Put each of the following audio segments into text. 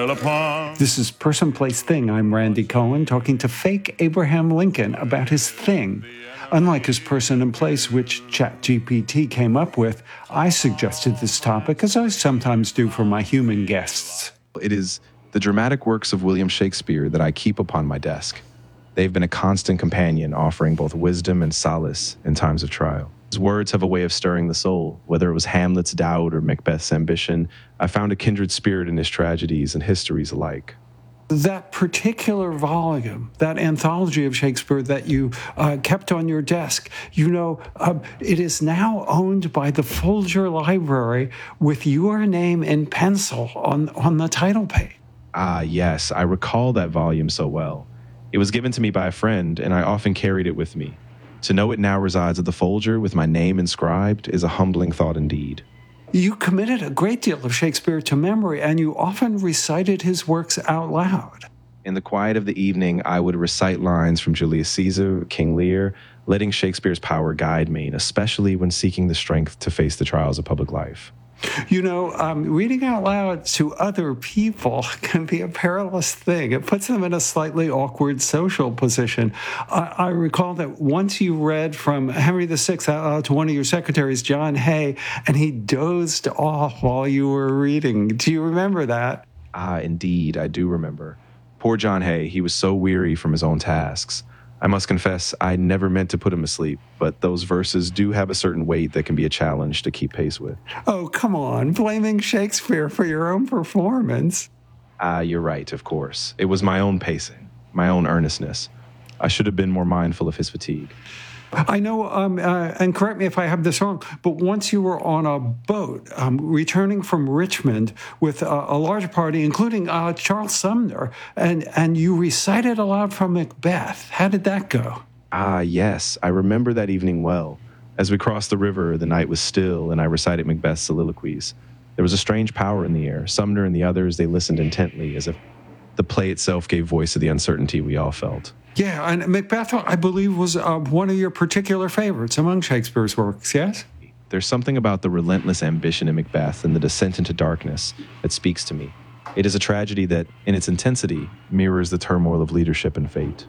smile upon. This is Person, Place, Thing. I'm Randy Cohen, talking to fake Abraham Lincoln about his thing. Unlike his person and place, which ChatGPT came up with, I suggested this topic, as I sometimes do for my human guests. It is the dramatic works of William Shakespeare that I keep upon my desk. They've been a constant companion, offering both wisdom and solace in times of trial. His words have a way of stirring the soul. Whether it was Hamlet's doubt or Macbeth's ambition, I found a kindred spirit in his tragedies and histories alike. That particular volume, that anthology of Shakespeare that you kept on your desk, it is now owned by the Folger Library with your name in pencil on the title page. Ah, yes, I recall that volume so well. It was given to me by a friend, and I often carried it with me. To know it now resides at the Folger with my name inscribed is a humbling thought indeed. You committed a great deal of Shakespeare to memory, and you often recited his works out loud. In the quiet of the evening, I would recite lines from Julius Caesar, King Lear, letting Shakespeare's power guide me, especially when seeking the strength to face the trials of public life. Reading out loud to other people can be a perilous thing. It puts them in a slightly awkward social position. I recall that once you read from Henry VI out loud to one of your secretaries, John Hay, and he dozed off while you were reading. Do you remember that? Ah, indeed, I do remember. Poor John Hay, he was so weary from his own tasks. I must confess, I never meant to put him asleep, but those verses do have a certain weight that can be a challenge to keep pace with. Oh, come on, blaming Shakespeare for your own performance. You're right, of course. It was my own pacing, my own earnestness. I should have been more mindful of his fatigue. I know, and correct me if I have this wrong, but once you were on a boat returning from Richmond with a large party, including Charles Sumner, and you recited aloud from Macbeth. How did that go? Ah, yes, I remember that evening well. As we crossed the river, the night was still, and I recited Macbeth's soliloquies. There was a strange power in the air. Sumner and the others, they listened intently, as if the play itself gave voice to the uncertainty we all felt. Yeah, and Macbeth, I believe, was one of your particular favorites among Shakespeare's works, yes? There's something about the relentless ambition in Macbeth and the descent into darkness that speaks to me. It is a tragedy that, in its intensity, mirrors the turmoil of leadership and fate.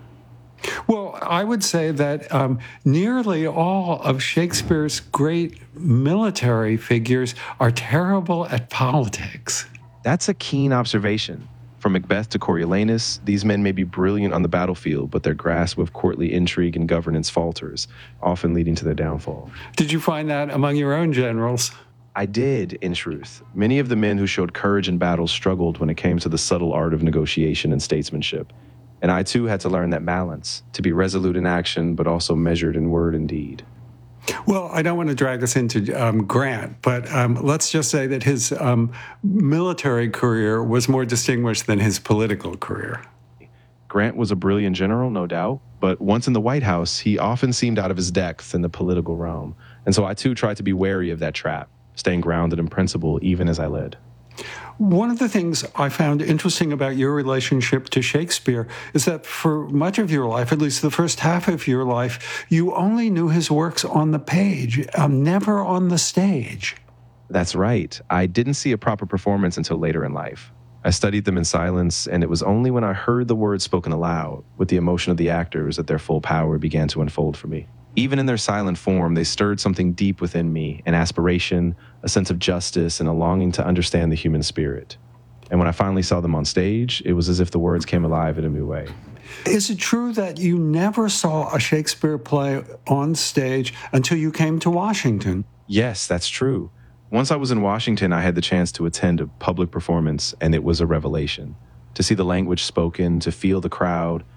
Well, I would say that nearly all of Shakespeare's great military figures are terrible at politics. That's a keen observation. From Macbeth to Coriolanus, these men may be brilliant on the battlefield, but their grasp of courtly intrigue and governance falters, often leading to their downfall. Did you find that among your own generals? I did, in truth. Many of the men who showed courage in battle struggled when it came to the subtle art of negotiation and statesmanship. And I, too, had to learn that balance, to be resolute in action, but also measured in word and deed. Well, I don't want to drag us into Grant, but let's just say that his military career was more distinguished than his political career. Grant was a brilliant general, no doubt, but once in the White House, he often seemed out of his depth in the political realm. And so I, too, tried to be wary of that trap, staying grounded in principle even as I led. One of the things I found interesting about your relationship to Shakespeare is that for much of your life, at least the first half of your life, you only knew his works on the page, never on the stage. That's right. I didn't see a proper performance until later in life. I studied them in silence, and it was only when I heard the words spoken aloud, with the emotion of the actors, that their full power began to unfold for me. Even in their silent form, they stirred something deep within me, an aspiration, a sense of justice, and a longing to understand the human spirit. And when I finally saw them on stage, it was as if the words came alive in a new way. Is it true that you never saw a Shakespeare play on stage until you came to Washington? Yes, that's true. Once I was in Washington, I had the chance to attend a public performance, and it was a revelation. To see the language spoken, to feel the crowd,